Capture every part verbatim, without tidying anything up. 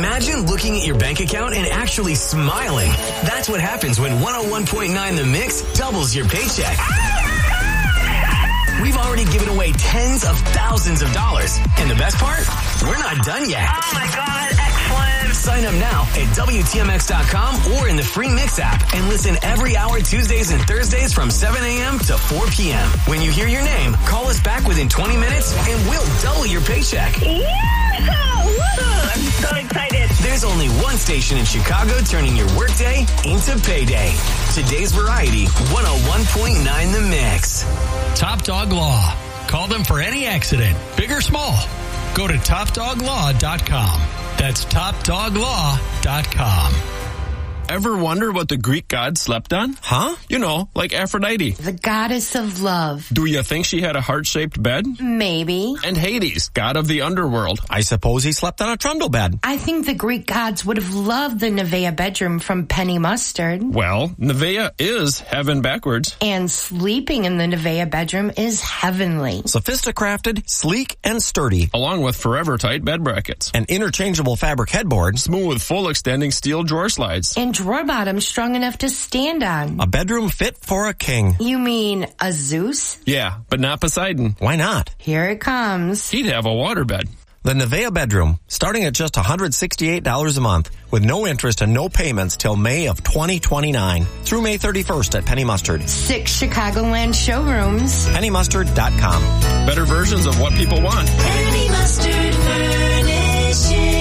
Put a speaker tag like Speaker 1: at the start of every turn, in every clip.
Speaker 1: Imagine looking at your bank account and actually smiling. That's what happens when one oh one point nine The Mix doubles your paycheck. We've already given away tens of thousands of dollars. And the best part? We're not done yet.
Speaker 2: Oh my God, excellent.
Speaker 1: Sign up now at W T M X dot com or in the free Mix app and listen every hour Tuesdays and Thursdays from seven a.m. to four p.m. When you hear your name, call us back within twenty minutes and we'll double your paycheck.
Speaker 2: Yeah! Woo! I'm so excited.
Speaker 1: There's only one station in Chicago turning your workday into payday. Today's Variety, one oh one point nine The Mix.
Speaker 3: Top Dog Law. Call them for any accident, big or small. Go to top dog law dot com. That's top dog law dot com.
Speaker 4: Ever wonder what the Greek god slept on?
Speaker 5: Huh?
Speaker 4: You know, like Aphrodite.
Speaker 6: The goddess of love.
Speaker 4: Do you think she had a heart-shaped bed?
Speaker 6: Maybe.
Speaker 4: And Hades, god of the underworld.
Speaker 5: I suppose he slept on a trundle bed.
Speaker 6: I think the Greek gods would have loved the Nevaeh bedroom from Penny Mustard.
Speaker 4: Well, Nevaeh is heaven backwards.
Speaker 6: And sleeping in the Nevaeh bedroom is heavenly.
Speaker 5: Sophisticrafted, sleek, and sturdy.
Speaker 4: Along with forever tight bed brackets.
Speaker 5: An interchangeable fabric headboard.
Speaker 4: Smooth, full extending steel drawer slides.
Speaker 6: And drawer bottoms strong enough to stand on.
Speaker 5: A bedroom fit for a king.
Speaker 6: You mean a Zeus?
Speaker 4: Yeah, but not Poseidon.
Speaker 5: Why not?
Speaker 6: Here it comes.
Speaker 4: He'd have a waterbed.
Speaker 5: The Nevaeh bedroom, starting at just one hundred sixty-eight dollars a month, with no interest and no payments till May of twenty twenty-nine. Through May thirty-first at Penny Mustard.
Speaker 6: Six Chicagoland showrooms.
Speaker 5: penny mustard dot com.
Speaker 4: Better versions of what people want.
Speaker 7: Penny Mustard Furnishing.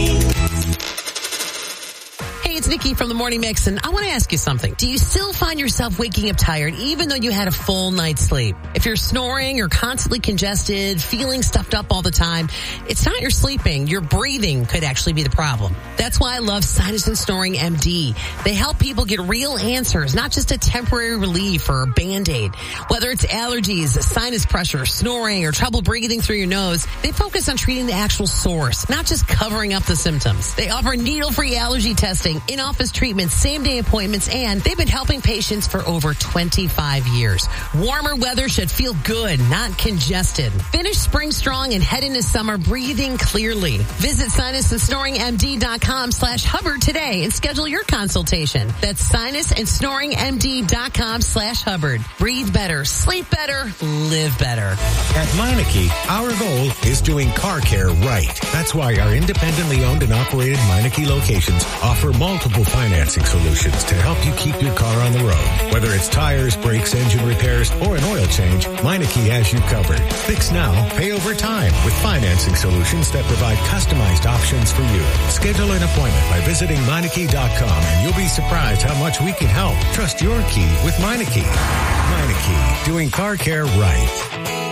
Speaker 8: It's Nikki from the Morning Mix, and I want to ask you something. Do you still find yourself waking up tired even though you had a full night's sleep? If you're snoring, you're constantly congested, feeling stuffed up all the time, it's not your sleeping. Your breathing could actually be the problem. That's why I love Sinus and Snoring M D. They help people get real answers, not just a temporary relief or a Band-Aid. Whether it's allergies, sinus pressure, snoring, or trouble breathing through your nose, they focus on treating the actual source, not just covering up the symptoms. They offer needle-free allergy testing, in-office treatments, same-day appointments, and they've been helping patients for over twenty-five years. Warmer weather should feel good, not congested. Finish spring strong and head into summer breathing clearly. Visit sinus and snoring m d dot com slash Hubbard today and schedule your consultation. That's sinus and snoring m d dot com slash Hubbard. Breathe better, sleep better, live better.
Speaker 9: At Meineke, our goal is doing car care right. That's why our independently owned and operated Meineke locations offer multiple financing solutions to help you keep your car on the road. Whether it's tires, brakes, engine repairs, or an oil change, Meineke has you covered. Fix now, pay over time with financing solutions that provide customized options for you. Schedule an appointment by visiting Meineke dot com and you'll be surprised how much we can help. Trust your key with Meineke. Meineke, doing car care right.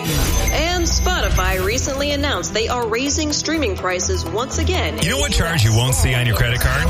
Speaker 10: And Spotify recently announced they are raising streaming prices once again.
Speaker 11: You know what charge you won't see on your credit card?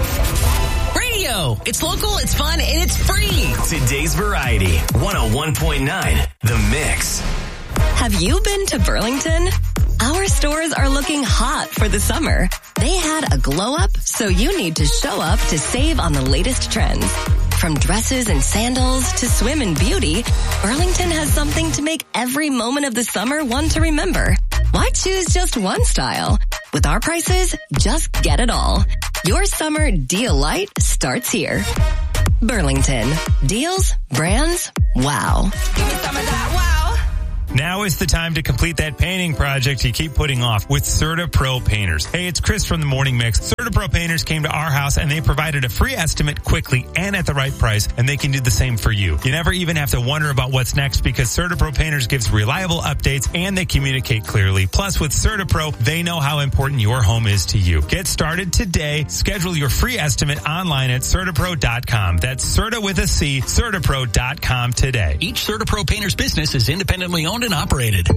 Speaker 8: Radio. It's local, it's fun, and it's free.
Speaker 1: Today's Variety, one oh one point nine The Mix.
Speaker 12: Have you been to Burlington? Our stores are looking hot for the summer. They had a glow up, so you need to show up to save on the latest trends. From dresses and sandals to swim and beauty, Burlington has something to make every moment of the summer one to remember. Why choose just one style? With our prices, just get it all. Your summer deal light starts here. Burlington. Deals, brands, wow.
Speaker 7: Give me some of that wow.
Speaker 11: Now is the time to complete that painting project you keep putting off with CertaPro Painters. Hey, it's Chris from the Morning Mix. CertaPro Painters came to our house and they provided a free estimate quickly and at the right price, and they can do the same for you. You never even have to wonder about what's next because CertaPro Painters gives reliable updates and they communicate clearly. Plus, with CertaPro, they know how important your home is to you. Get started today. Schedule your free estimate online at CertaPro dot com. That's Certa with a C, CertaPro dot com today.
Speaker 3: Each CertaPro Painters business is independently owned and operated.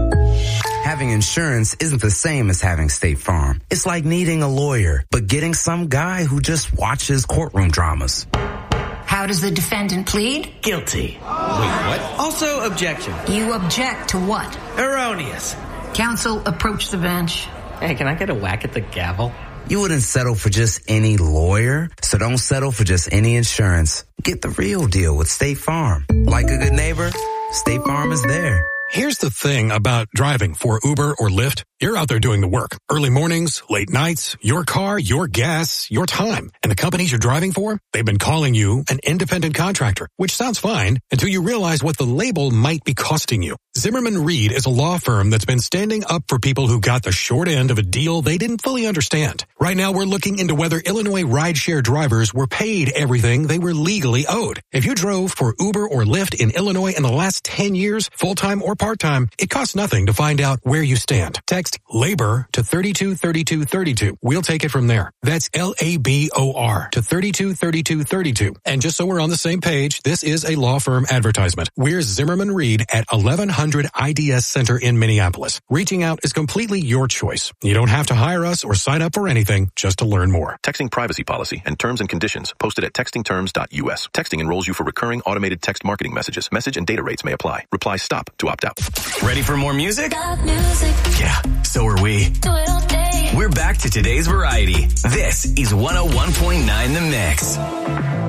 Speaker 13: Having insurance isn't the same as having State Farm. It's like needing a lawyer, but getting some guy who just watches courtroom dramas.
Speaker 14: How does the defendant plead?
Speaker 15: Guilty.
Speaker 14: Wait, what?
Speaker 15: Also objection.
Speaker 14: You object to what?
Speaker 15: Erroneous.
Speaker 14: Counsel, approach the bench.
Speaker 15: Hey, can I get a whack at the gavel?
Speaker 13: You wouldn't settle for just any lawyer, so don't settle for just any insurance. Get the real deal with State Farm. Like a good neighbor, State Farm is there.
Speaker 9: Here's the thing about driving for Uber or Lyft.
Speaker 16: You're out there doing the work. Early mornings, late nights, your car, your gas, your time. And the companies you're driving for, they've been calling you an independent contractor, which sounds fine until you realize what the label might be costing you. Zimmerman Reed is a law firm that's been standing up for people who got the short end of a deal they didn't fully understand. Right now, we're looking into whether Illinois rideshare drivers were paid everything they were legally owed. If you drove for Uber or Lyft in Illinois in the last ten years, full-time or part-time, it costs nothing to find out where you stand. Text LABOR to thirty-two thirty-two thirty-two. We'll take it from there. That's L A B O R to thirty-two thirty-two thirty-two. And just so we're on the same page, this is a law firm advertisement. We're Zimmerman Reed at eleven hundred I D S Center in Minneapolis. Reaching out is completely your choice. You don't have to hire us or sign up for anything just to learn more.
Speaker 17: Texting privacy policy and terms and conditions posted at texting terms dot U S. Texting enrolls you for recurring automated text marketing messages. Message and data rates may apply. Reply STOP to opt out.
Speaker 1: Ready for more music?
Speaker 7: music.
Speaker 1: Yeah, so are we.
Speaker 7: Do it all day.
Speaker 1: We're back to today's variety. This is one oh one point nine The Mix.